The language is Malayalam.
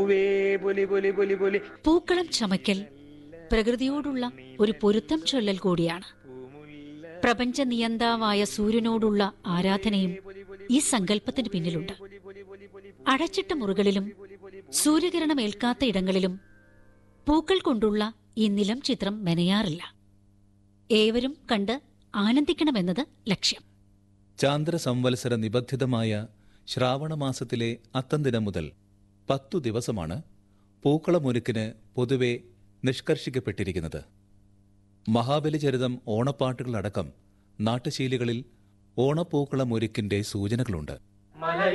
പൂക്കളം ചമയ്ക്കൽ പ്രകൃതിയോടുള്ള ഒരു പൊരുത്തം ചൊല്ലൽ കൂടിയാണ്. പ്രപഞ്ച നിയന്താവായ സൂര്യനോടുള്ള ആരാധനയും ഈ സങ്കല്പത്തിന് പിന്നിലുണ്ട്. അടച്ചിട്ട മുറികളിലും സൂര്യകിരണമേൽക്കാത്ത ഇടങ്ങളിലും പൂക്കൾ കൊണ്ടുള്ള ഈ നിലം ചിത്രം മെനയാറില്ല. ഏവരും കണ്ട് ആനന്ദിക്കണമെന്നത് ലക്ഷ്യം. ചാന്ദ്ര സംവത്സര നിബദ്ധിതമായ ശ്രാവണമാസത്തിലെ അത്തംദിനം മുതൽ 10 ദിവസമാണ് പൂക്കളമൊരുക്കിന് പൊതുവെ നിഷ്കർഷിക്കപ്പെട്ടിരിക്കുന്നത്. മഹാബലിചരിതം ഓണപ്പാട്ടുകളടക്കം നാട്ടുശീലികളിൽ ഓണപ്പൂക്കളമൊരുക്കിന്റെ സൂചനകളുണ്ട്.